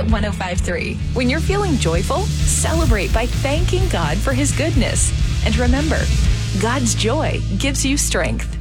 105.3. When you're feeling joyful, celebrate by thanking God for His goodness. And remember, God's joy gives you strength.